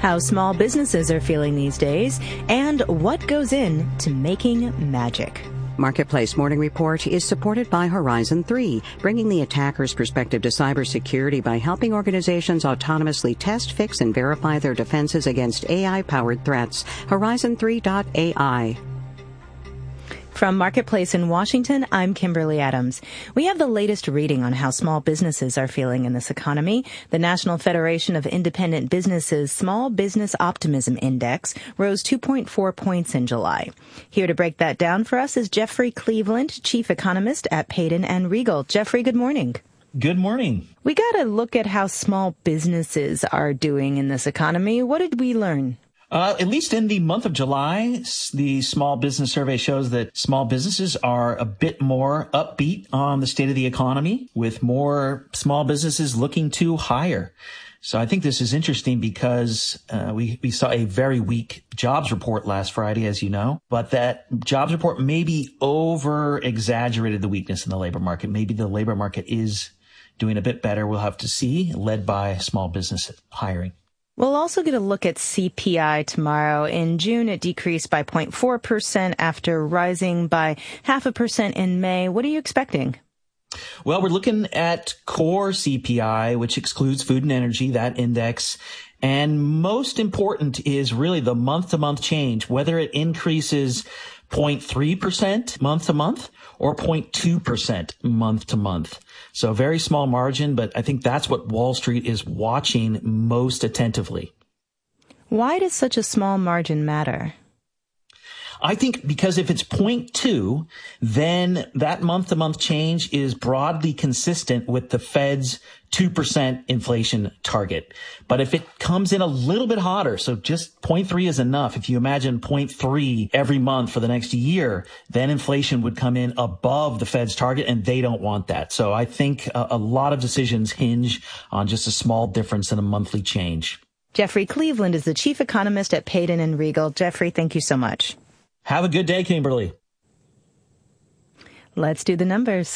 how small businesses are feeling these days, and what goes into making magic. Marketplace Morning Report is supported by Horizon 3, bringing the attacker's perspective to cybersecurity by helping organizations autonomously test, fix, and verify their defenses against AI-powered threats. Horizon3.ai. From Marketplace in Washington, I'm Kimberly Adams. We have the latest reading on how small businesses are feeling in this economy. The National Federation of Independent Businesses Small Business Optimism Index rose 2.4 points in July. Here to break that down for us is Jeffrey Cleveland, Chief Economist at Payden & Riegle. Jeffrey, good morning. Good morning. We got to look at how small businesses are doing in this economy. What did we learn? At least in the month of July, the small business survey shows that small businesses are a bit more upbeat on the state of the economy, with more small businesses looking to hire. So I think this is interesting because we saw a very weak jobs report last Friday, as you know, but that jobs report maybe over-exaggerated the weakness in the labor market. Maybe the labor market is doing a bit better. We'll have to see, led by small business hiring. We'll also get a look at CPI tomorrow. In June, it decreased by 0.4% after rising by 0.5% in May. What are you expecting? Well, we're looking at core CPI, which excludes food and energy, that index. And most important is really the month-to-month change, whether it increases 0.3% month-to-month or 0.2% month-to-month. So a very small margin, but I think that's what Wall Street is watching most attentively. Why does such a small margin matter? I think because if it's 0.2, then that month-to-month change is broadly consistent with the Fed's 2% inflation target. But if it comes in a little bit hotter, so just 0.3 is enough. If you imagine 0.3 every month for the next year, then inflation would come in above the Fed's target, and they don't want that. So I think a lot of decisions hinge on just a small difference in a monthly change. Jeffrey Cleveland is the Chief Economist at Payden & Riegle. Jeffrey, thank you so much. Have a good day, Kimberly. Let's do the numbers.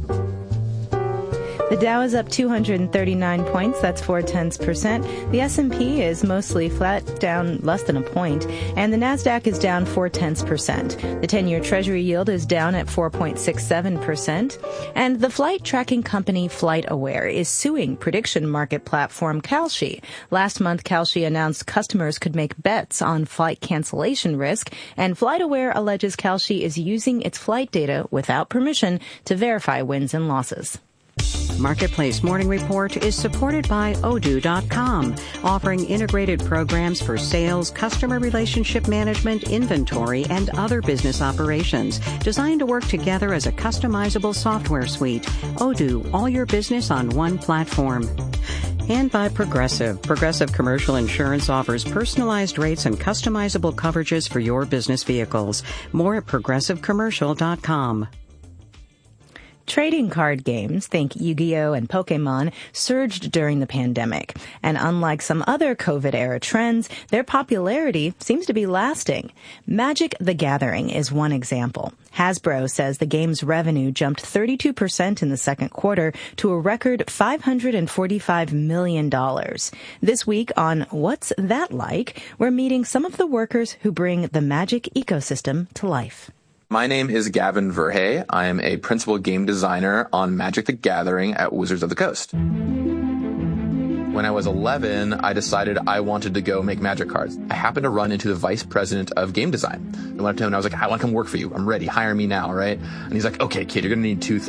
The Dow is up 239 points, that's 0.4%. The S&P is mostly flat, down less than a point, and the Nasdaq is down 0.4%. The 10-year Treasury yield is down at 4.67%, and the flight tracking company FlightAware is suing prediction market platform Kalshi. Last month, Kalshi announced customers could make bets on flight cancellation risk, and FlightAware alleges Kalshi is using its flight data without permission to verify wins and losses. Marketplace Morning Report is supported by Odoo.com, offering integrated programs for sales, customer relationship management, inventory, and other business operations, designed to work together as a customizable software suite. Odoo, all your business on one platform. And by Progressive. Progressive Commercial Insurance offers personalized rates and customizable coverages for your business vehicles. More at ProgressiveCommercial.com. Trading card games, think Yu-Gi-Oh! And Pokemon, surged during the pandemic. And unlike some other COVID-era trends, their popularity seems to be lasting. Magic: The Gathering is one example. Hasbro says the game's revenue jumped 32% in the second quarter to a record $545 million. This week on What's That Like?, we're meeting some of the workers who bring the Magic ecosystem to life. My name is Gavin Verhey. I am a principal game designer on Magic: The Gathering at Wizards of the Coast. When I was 11, I decided I wanted to go make Magic cards. I happened to run into the vice president of game design. I went up to him and I was like, I want to come work for you. I'm ready. Hire me now, right? And he's like, okay, kid, you're going to need two things.